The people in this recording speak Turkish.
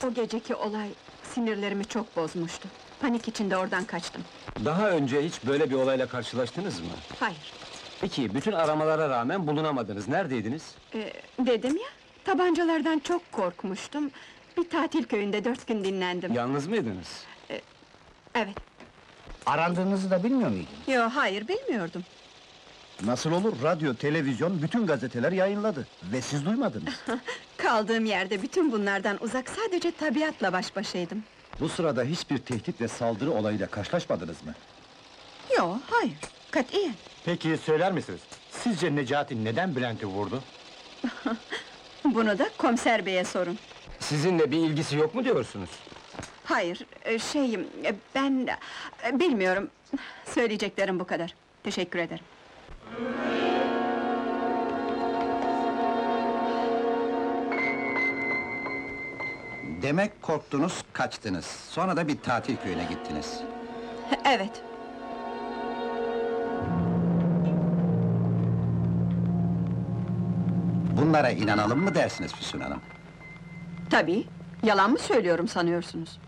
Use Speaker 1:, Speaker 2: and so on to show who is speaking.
Speaker 1: O geceki olay sinirlerimi çok bozmuştu. Panik içinde oradan kaçtım.
Speaker 2: Daha önce hiç böyle bir olayla karşılaştınız mı?
Speaker 1: Hayır,
Speaker 2: Peki, bütün aramalara rağmen bulunamadınız, neredeydiniz?
Speaker 1: dedim ya, tabancalardan çok korkmuştum. Bir tatil köyünde 4 gün dinlendim.
Speaker 2: Yalnız mıydınız?
Speaker 1: Evet,
Speaker 3: Arandığınızı da bilmiyor muydun?
Speaker 1: hayır bilmiyordum.
Speaker 3: Nasıl olur? Radyo, televizyon, bütün gazeteler yayınladı. Ve siz duymadınız.
Speaker 1: Kaldığım yerde bütün bunlardan uzak, sadece tabiatla baş başaydım.
Speaker 3: Bu sırada hiçbir tehdit ve saldırı olayıyla karşılaşmadınız mı?
Speaker 1: Hayır, katiyen.
Speaker 4: Peki söyler misiniz? Sizce Necati neden Bülent'i vurdu?
Speaker 1: Bunu da komiser beye sorun.
Speaker 2: Sizinle bir ilgisi yok mu diyorsunuz?
Speaker 1: Hayır, ben... bilmiyorum. Söyleyeceklerim bu kadar. Teşekkür ederim.
Speaker 5: Demek korktunuz, kaçtınız. Sonra da bir tatil köyüne gittiniz.
Speaker 1: Evet,
Speaker 5: Bunlara inanalım mı dersiniz Füsun Hanım?
Speaker 1: tabii. Yalan mı söylüyorum sanıyorsunuz?